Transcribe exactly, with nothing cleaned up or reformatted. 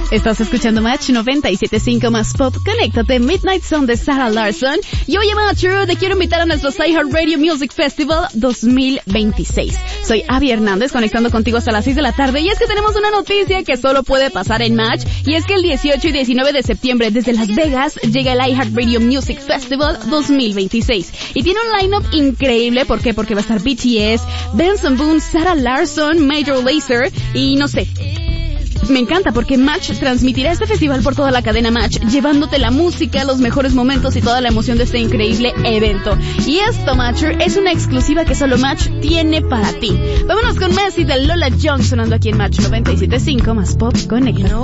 Estás escuchando Match noventa y siete punto cinco más Pop. Conéctate, Midnight Sun de Sarah Larson. Y oye, Matcher, te quiero invitar a nuestro iHeartRadio Music Festival dos mil veintiséis. Soy Abby Hernández, conectando contigo hasta las seis de la tarde. Y es que tenemos una noticia que solo puede pasar en Match. Y es que el dieciocho y diecinueve de septiembre, desde Las Vegas, llega el iHeartRadio Music Festival dos mil veintiséis. Y tiene un line-up increíble. ¿Por qué? Porque va a estar B T S, Benson Boone, Sarah Larson, Major Lazer y no sé. Me encanta porque Match transmitirá este festival por toda la cadena Match, llevándote la música, los mejores momentos y toda la emoción de este increíble evento. Y esto, Matcher, es una exclusiva que solo Match tiene para ti. Vámonos con Messi de Lola Young sonando aquí en Match noventa y siete punto cinco más Pop. Conecta.